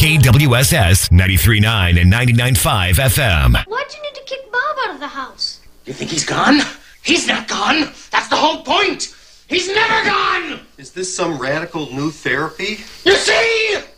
KWSS 93.9 and 99.5 FM. Why'd you need to kick Bob out of the house? You think he's gone? He's not gone. That's the whole point. He's never gone. Is this some radical new therapy? You see?